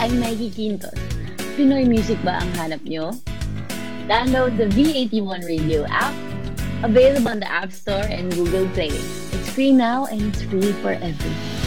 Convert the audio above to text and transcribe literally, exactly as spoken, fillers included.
I'm Mikey Quintos. Pinoy music ba ang hanap nyo? Download the V eighty-one Radio app, available on the App Store and Google Play. It's free now and it's free forever.